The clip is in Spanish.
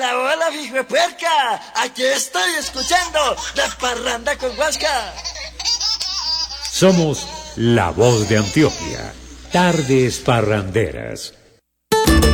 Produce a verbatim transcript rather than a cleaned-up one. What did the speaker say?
Hola, hola, hijo puerca. Aquí estoy escuchando La Parranda con Huasca. Somos la voz de Antioquia. Tardes parranderas.